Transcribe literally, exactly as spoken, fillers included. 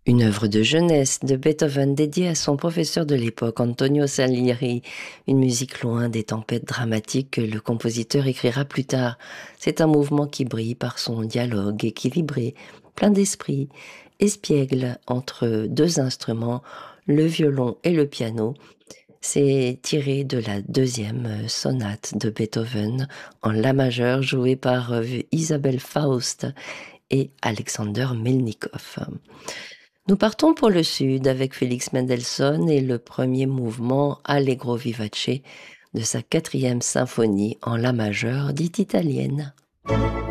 Une œuvre de jeunesse de Beethoven dédiée à son professeur de l'époque, Antonio Salieri, une musique loin des tempêtes dramatiques que le compositeur écrira plus tard. C'est un mouvement qui brille par son dialogue équilibré, plein d'esprit, espiègle entre deux instruments, le violon et le piano. C'est tiré de la deuxième sonate de Beethoven en la majeur jouée par Isabelle Faust et Alexander Melnikov. Nous partons pour le sud avec Félix Mendelssohn et le premier mouvement Allegro vivace de sa quatrième symphonie en la majeure dite italienne.